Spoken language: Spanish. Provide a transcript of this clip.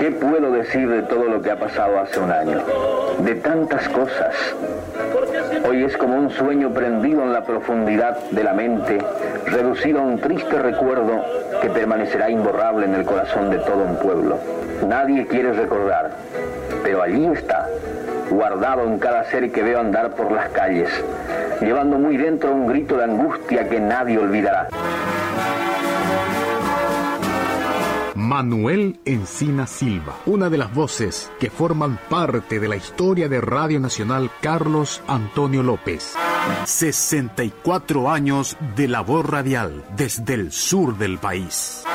¿Qué puedo decir de todo lo que ha pasado hace un año? De tantas cosas. Hoy es como un sueño prendido en la profundidad de la mente, reducido a un triste recuerdo que permanecerá imborrable en el corazón de todo un pueblo. Nadie quiere recordar, pero allí está, guardado en cada ser que veo andar por las calles, llevando muy dentro un grito de angustia que nadie olvidará. Manuel Encina Silva, una de las voces que forman parte de la historia de Radio Nacional Carlos Antonio López. 64 años de labor radial desde el sur del país.